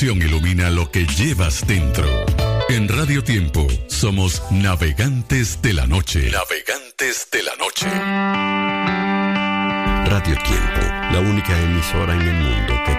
Ilumina lo que llevas dentro. En Radio Tiempo somos navegantes de la noche. Navegantes de la noche. Radio Tiempo, la única emisora en el mundo que